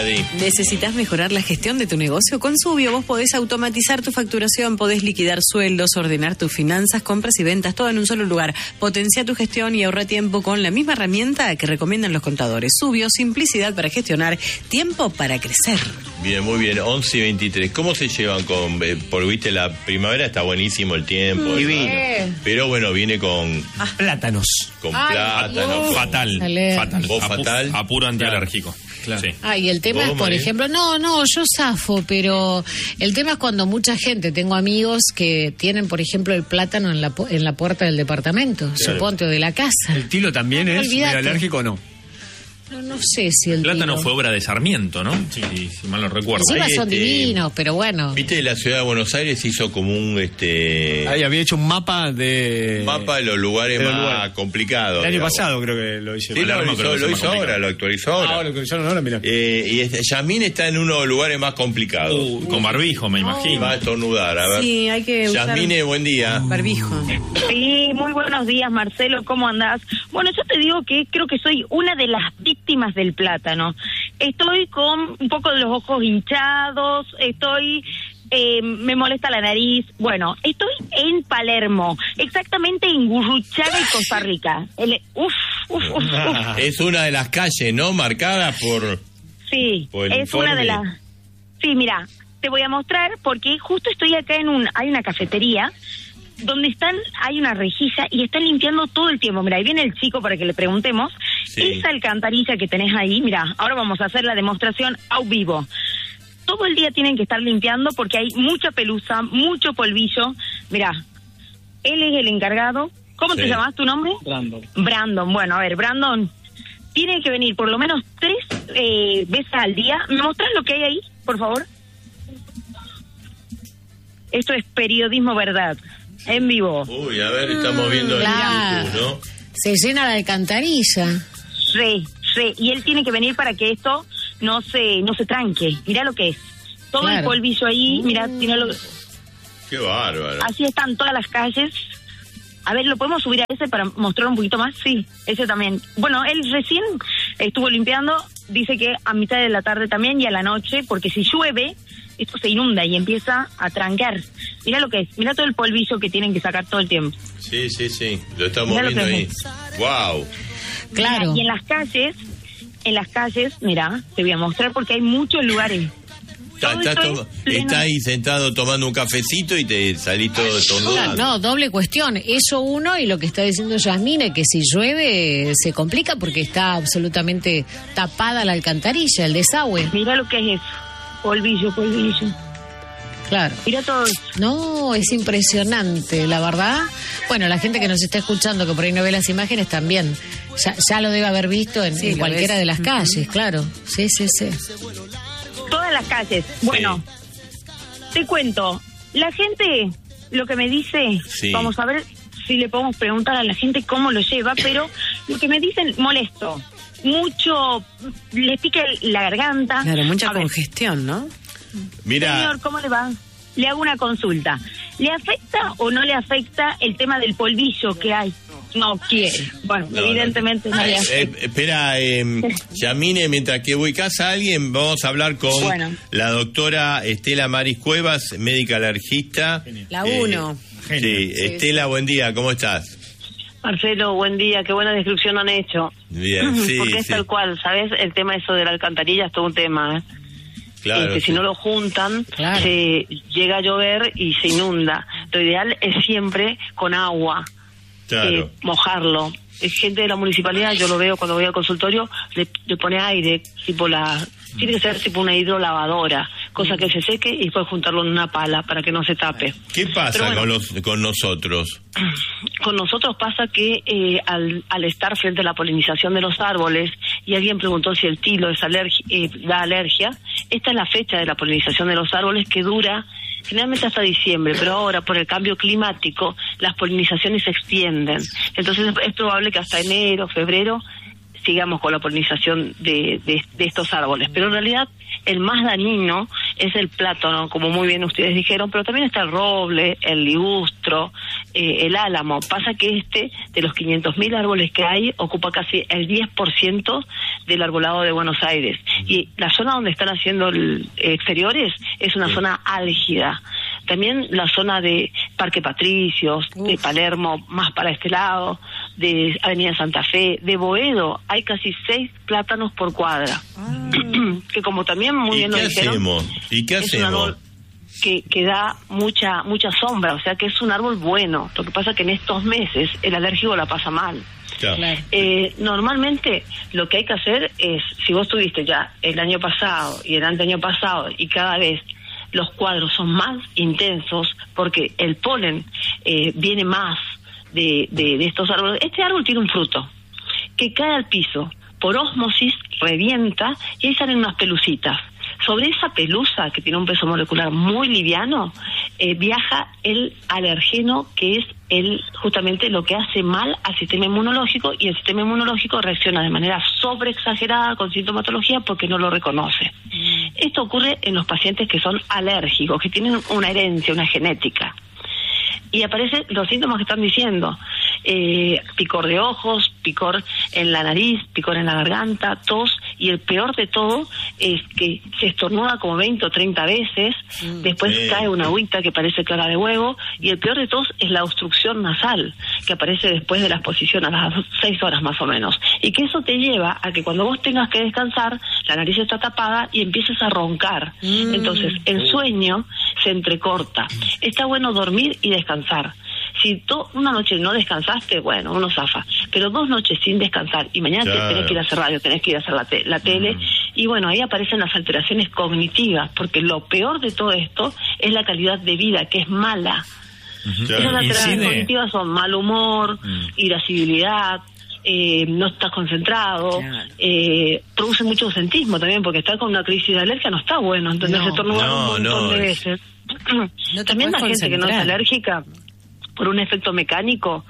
Adi. ¿Necesitas mejorar la gestión de tu negocio? Con Subio vos podés automatizar tu facturación, podés liquidar sueldos, ordenar tus finanzas, compras y ventas, todo en un solo lugar. Potencia tu gestión y ahorra tiempo con la misma herramienta que recomiendan los contadores. Subio, simplicidad para gestionar, tiempo para crecer. Bien, muy bien, 11 y 23. ¿Cómo se llevan con, por viste, la primavera está buenísimo el tiempo? Divino. Pero bueno, viene con Plátanos. plátanos. Fatal. ¿Vos fatal? A puro antialérgico. Claro. Sí. Y el tema ¿Vos, es, por María? ejemplo, no, yo zafo, pero el tema es cuando mucha gente, tengo amigos que tienen, por ejemplo, el plátano en la puerta del departamento, suponte, o de la casa. ¿El tilo también es medio Olvídate. alérgico o no? No sé si el El plátano tilo. fue obra de Sarmiento, ¿no? Sí, si mal no recuerdo. Encima Ahí, son divinos, pero bueno. Viste, la ciudad de Buenos Aires hizo como un Ahí había hecho un mapa de... mapa de los lugares de los más lugares. complicados. El año digamos. pasado creo que lo hice. Sí, Palermo creo que lo es hizo más ahora, complicado. lo actualizó ahora. Ahora que yo no, mira. Y Yasmín está en uno de los lugares más complicados. Con barbijo, me imagino. Va a estornudar, a ver. Sí, hay que usar Yasmine, buen día. barbijo. Sí, muy buenos días, Marcelo, ¿cómo andás? Bueno, yo te digo que creo que soy una de las víctimas del plátano. Estoy con un poco de los ojos hinchados, me molesta la nariz. Bueno, estoy en Palermo, exactamente en Gurruchaga y Costa Rica. Es una de las calles, ¿no? Marcadas por... Sí, por el es informe. una de las... Sí, mira, te voy a mostrar porque justo estoy acá hay una cafetería donde hay una rejilla y están limpiando todo el tiempo. Mira, ahí viene el chico para que le preguntemos. Sí. Esa alcantarilla que tenés ahí, mira, ahora vamos a hacer la demostración a vivo. Todo el día tienen que estar limpiando porque hay mucha pelusa, mucho polvillo. Mira, él es el encargado. ¿Cómo Sí. te llamas, tu nombre? Brandon. Bueno, a ver, Brandon, tiene que venir por lo menos 3 veces al día. ¿Me mostrás lo que hay ahí, por favor? Esto es periodismo verdad, en vivo. Uy, a ver, estamos viendo el Claro. YouTube, ¿no? Se llena la alcantarilla. Sí. Y él tiene que venir para que esto no se tranque. Mirá lo que es. Todo el Claro. polvillo ahí, mirá, tiene Qué bárbaro. así están todas las calles. A ver, ¿lo podemos subir a ese para mostrar un poquito más? Sí, ese también. Bueno, él recién estuvo limpiando, dice que a mitad de la tarde también y a la noche, porque si llueve, esto se inunda y empieza a trancar. Mirá lo que es, mirá todo el polvillo que tienen que sacar todo el tiempo. Sí, lo estamos Mirá lo viendo que ahí. Wow. Claro. Y en las calles, mirá, te voy a mostrar porque hay muchos lugares. Está ahí sentado tomando un cafecito y te salís todo estornudado. No, doble cuestión. Eso uno, y lo que está diciendo Yasmine, que si llueve se complica porque está absolutamente tapada la alcantarilla, el desagüe. Mirá lo que es eso. Polvillo. Claro. Mirá todo eso. No, es impresionante, la verdad. Bueno, la gente que nos está escuchando, que por ahí no ve las imágenes, también ya lo debe haber visto en Sí, lo cualquiera ves. de las calles, claro. Sí. Todas las calles. Bueno, te cuento. La gente, lo que me dice, Sí. vamos a ver si le podemos preguntar a la gente cómo lo lleva, pero lo que me dicen, molesto. Mucho, les pica la garganta. Claro, mucha A ver, congestión, ¿no? Mira, señor, ¿cómo le va? Le hago una consulta. ¿Le afecta o no le afecta el tema del polvillo que hay? No quiere. Bueno, No, evidentemente no le afecta. espera, Yamine, mientras que voy casa a alguien, vamos a hablar con Bueno. la doctora Estela Maris Cuevas, médica alergista. La 1. Sí, Estela, buen día, ¿cómo estás? Marcelo, buen día, qué buena descripción han hecho. Bien, sí, Porque es sí, tal cual, ¿sabes? El tema eso de la alcantarilla es todo un tema, ¿eh? claro. que sí. si no lo juntan, Claro. se llega a llover y se inunda. Lo ideal es siempre con agua, Claro. mojarlo. Gente de la municipalidad, yo lo veo cuando voy al consultorio, le pone aire, tiene que ser tipo una hidrolavadora, cosa que se seque y después juntarlo en una pala para que no se tape. ¿Qué pasa Pero bueno, con nosotros? con nosotros pasa que al estar frente a la polinización de los árboles, y alguien preguntó si el tilo da alergia, esta es la fecha de la polinización de los árboles que dura generalmente hasta diciembre, pero ahora por el cambio climático las polinizaciones se extienden. Entonces es probable que hasta enero, febrero sigamos con la polinización de estos árboles. Pero en realidad el más dañino es el plátano, como muy bien ustedes dijeron, pero también está el roble, el ligustro, el álamo. Pasa que de los 500.000 árboles que hay, ocupa casi el 10% del arbolado de Buenos Aires. Y la zona donde están haciendo exteriores es una zona álgida. También la zona de Parque Patricios, de Palermo, más para este lado, de Avenida Santa Fe, de Boedo, hay casi 6 plátanos por cuadra. Que como también muy bien lo dijeron, ¿Y qué hacemos? Es un árbol que da mucha sombra, o sea que es un árbol bueno. Lo que pasa que en estos meses el alérgico la pasa mal. Claro. Normalmente lo que hay que hacer es, si vos tuviste ya el año pasado y el anteaño pasado y cada vez los cuadros son más intensos porque el polen viene más de estos árboles. Este árbol tiene un fruto que cae al piso, por ósmosis revienta y ahí salen unas pelucitas. Sobre esa pelusa, que tiene un peso molecular muy liviano, viaja el alergeno, que es justamente lo que hace mal al sistema inmunológico, y el sistema inmunológico reacciona de manera sobreexagerada con sintomatología porque no lo reconoce. Esto ocurre en los pacientes que son alérgicos, que tienen una herencia, una genética. Y aparecen los síntomas que están diciendo: picor de ojos, picor en la nariz, picor en la garganta, tos, y el peor de todo es que se estornuda como 20 o 30 veces, después cae una agüita que parece clara de huevo, y el peor de todos es la obstrucción nasal, que aparece después de la exposición a las 6 horas más o menos, y que eso te lleva a que cuando vos tengas que descansar, la nariz está tapada y empieces a roncar. Entonces el sueño se entrecorta. Está bueno dormir y descansar. Si una noche no descansaste, bueno, uno zafa, pero 2 noches sin descansar y mañana tenés que ir a hacer radio, tenés que ir a hacer la tele, y bueno, ahí aparecen las alteraciones cognitivas, porque lo peor de todo esto es la calidad de vida, que es mala. Esas alteraciones cognitivas son mal humor, irascibilidad, no estás concentrado, produce mucho ausentismo también, porque estar con una crisis de alergia no está bueno, entonces se torna un montón de veces. También la gente que no es alérgica, por un efecto mecánico,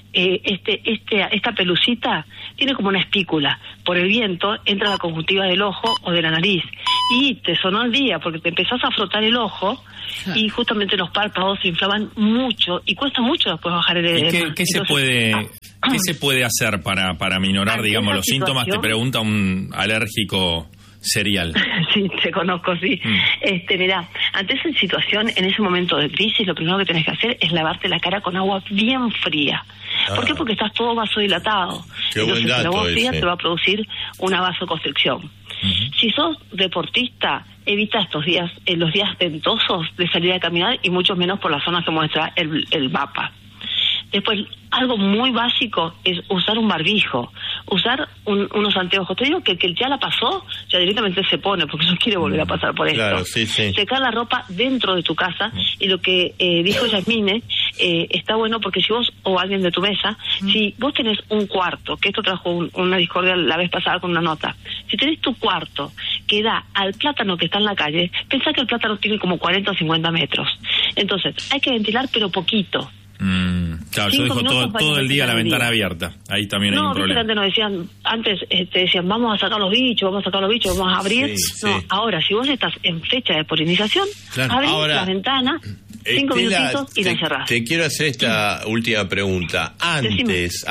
esta pelucita tiene como una espícula. Por el viento entra a la conjuntiva del ojo o de la nariz y te sonó el día porque te empezás a frotar el ojo y justamente los párpados se inflaman mucho y cuesta mucho después bajar el edema. ¿Qué se puede hacer para minorar, digamos, los síntomas? Te pregunta un alérgico serial. Sí, te conozco, sí. Mirá, ante esa situación, en ese momento de crisis, lo primero que tenés que hacer es lavarte la cara con agua bien fría. ¿Por qué? Porque estás todo vasodilatado. Entonces, el agua fría te va a producir una vasoconstricción. Si sos deportista, evita estos días, los días ventosos de salir a caminar, y mucho menos por las zonas que muestra el mapa. Después, algo muy básico es usar un barbijo, usar unos anteojos. Te digo que el que ya la pasó, ya directamente se pone, porque no quiere volver a pasar por esto. Claro, sí. Secar la ropa dentro de tu casa, y lo que dijo Yasmine, está bueno porque si vos, o alguien de tu mesa, si vos tenés un cuarto, que esto trajo una discordia la vez pasada con una nota, si tenés tu cuarto que da al plátano que está en la calle, pensá que el plátano tiene como 40 o 50 metros. Entonces, hay que ventilar, pero poquito. Claro, yo dejo todo el día la ventana abierta. Ahí también hay un problema. Antes te decían, vamos a sacar los bichos, vamos a abrir. Ahora, si vos estás en fecha de polinización, abrís la ventana, 5 minutitos y la encerrás. Te quiero hacer esta última pregunta. Antes,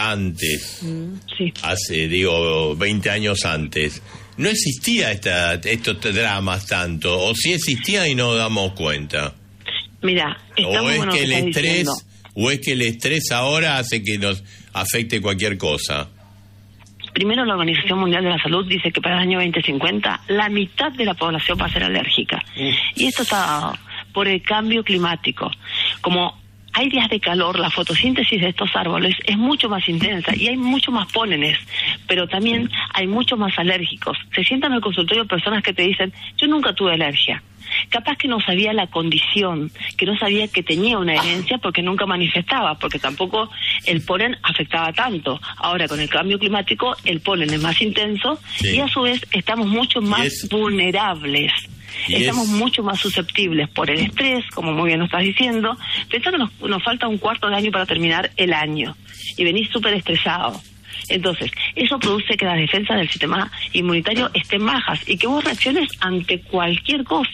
hace, 20 años antes, no existía estos dramas tanto, o sí existía y no damos cuenta. Mira, o es que el estrés ahora hace que nos afecte cualquier cosa. Primero, la Organización Mundial de la Salud dice que para el año 2050 la mitad de la población va a ser alérgica. Y esto está dado por el cambio climático. Como hay días de calor, la fotosíntesis de estos árboles es mucho más intensa y hay mucho más pólenes, pero también hay muchos más alérgicos. Se sientan en el consultorio personas que te dicen, yo nunca tuve alergia. Capaz que no sabía la condición, que no sabía que tenía una herencia porque nunca manifestaba, porque tampoco el polen afectaba tanto. Ahora, con el cambio climático, el polen es más intenso y a su vez estamos mucho más vulnerables. Estamos mucho más susceptibles por el estrés, como muy bien nos estás diciendo. Pensá que nos falta un cuarto de año para terminar el año y venís súper estresado. Entonces, eso produce que las defensas del sistema inmunitario estén bajas y que vos reacciones ante cualquier cosa.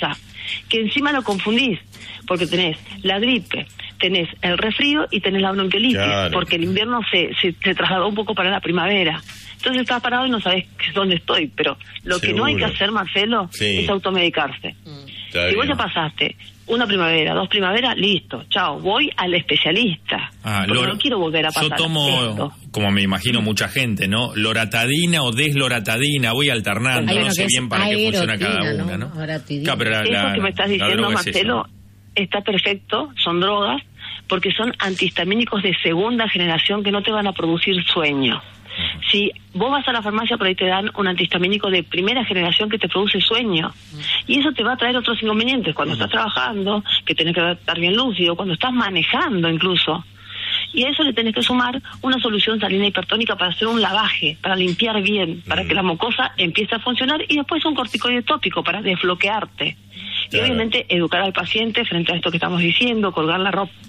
que encima lo confundís, porque tenés la gripe, tenés el resfrío y tenés la bronquiolitis, claro, porque el invierno se trasladó un poco para la primavera. Entonces estás parado y no sabés dónde estoy, pero lo que no hay que hacer, Marcelo, es automedicarse. Si vos ya pasaste una primavera, 2 primaveras, listo, chao, voy al especialista. Porque no quiero volver a pasar. Yo tomo, esto. como me imagino mucha gente, ¿no? Loratadina o desloratadina, voy alternando, no sé bien para qué funciona cada una, ¿no? Claro, pero eso que me estás diciendo, Marcelo, está perfecto, son drogas, porque son antihistamínicos de segunda generación que no te van a producir sueño. Si vos vas a la farmacia, por ahí te dan un antihistamínico de primera generación que te produce sueño. Y eso te va a traer otros inconvenientes. Cuando estás trabajando, que tenés que estar bien lúcido, cuando estás manejando incluso. Y a eso le tenés que sumar una solución salina hipertónica para hacer un lavaje, para limpiar bien, para que la mucosa empiece a funcionar, y después un corticoide tópico para desbloquearte. Y obviamente educar al paciente frente a esto que estamos diciendo, colgar la ropa.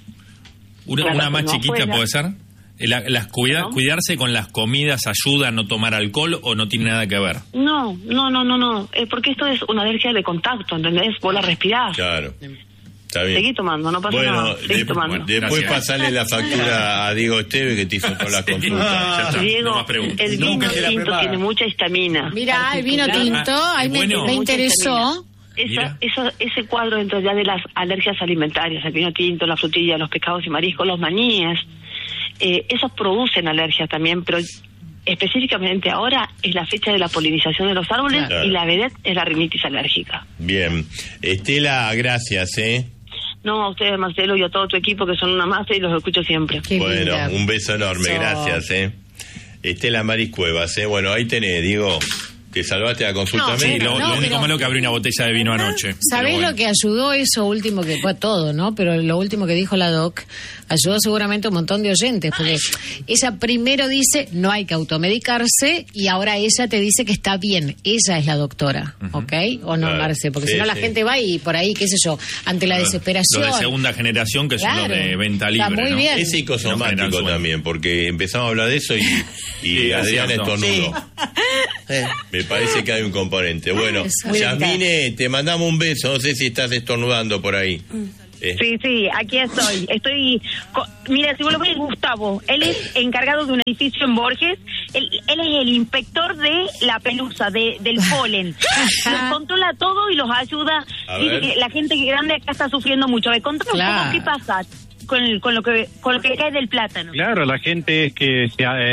Una más chiquita puede ser. ¿Cuidarse con las comidas ayuda a no tomar alcohol o no tiene nada que ver? No. Porque esto es una alergia de contacto, ¿entendés? Vos la respirás. Claro. Está bien. Seguí tomando, no pasa nada. Seguí tomando. Después pasarle la factura a Diego Esteve, que te hizo todas las consultas. Diego, el vino tinto tiene mucha histamina. Mira, el vino tinto, me interesó. Ese cuadro dentro ya de las alergias alimentarias, el vino tinto, la frutilla, los pescados y mariscos, los maníes, esos producen alergias también, pero específicamente ahora es la fecha de la polinización de los árboles, y la vedette es la rinitis alérgica. Bien. Estela, gracias, No, a ustedes, Marcelo, y a todo tu equipo, que son una masa y los escucho siempre. Bueno, un beso enorme, gracias, Estela Maris Cuevas, Bueno, ahí tenés, Diego. ¿Te salvaste la consulta médica? Lo único malo que abrí una botella de vino anoche. ¿Sabés lo que ayudó eso último que fue todo, no? Pero lo último que dijo la doc ayudó seguramente a un montón de oyentes, porque ella primero dice no hay que automedicarse y ahora ella te dice que está bien. Ella es la doctora, ¿ok? O no, Marce, porque si no la gente va y por ahí, qué sé yo, ante la desesperación. Lo de segunda generación, que son los de venta libre, está muy bien. Es psicosomático también, porque empezamos a hablar de eso y Adrián estornudó. Me parece que hay un componente. Bueno, Yasmine, te mandamos un beso. No sé si estás estornudando por ahí. Sí, aquí estoy. Mira, si vos lo ves, Gustavo, él es encargado de un edificio en Borges. Él es el inspector de la pelusa, del polen. Los controla todo y los ayuda. Dice que la gente grande acá está sufriendo mucho. Contame un poco qué pasa con lo que cae del plátano. Claro, la gente es que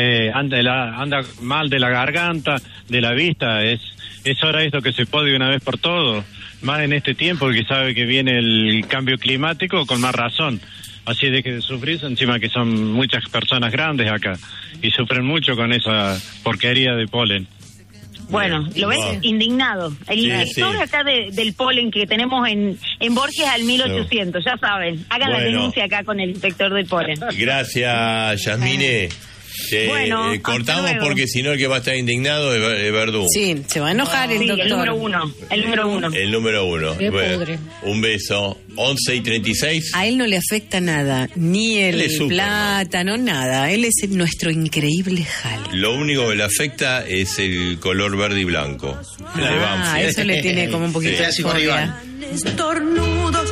anda mal de la garganta, de la vista. Es hora esto que se puede una vez por todo, más en este tiempo que sabe que viene el cambio climático, con más razón. Así de que sufrís, encima que son muchas personas grandes acá y sufren mucho con esa porquería de polen. Bueno, lo ves indignado. El inspector acá del polen que tenemos en Borges al 1800, ya saben. Hagan la denuncia acá con el inspector del polen. Gracias, Yasmine. Cortamos porque si no el que va a estar indignado es Verdú. Sí, se va a enojar el doctor. El número uno. Bueno, un beso. 11:36. A él no le afecta nada, ni el plátano, nada. Él es nuestro increíble Hal. Lo único que le afecta es el color verde y blanco. Eso le tiene como un poquito de fobia. Estornudos.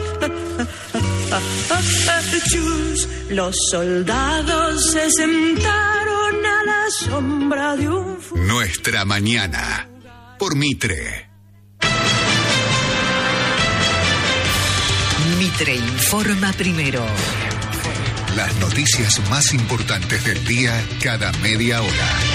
Los soldados se sentaron a la sombra de un... Nuestra mañana, por Mitre. Mitre informa primero. Las noticias más importantes del día cada media hora.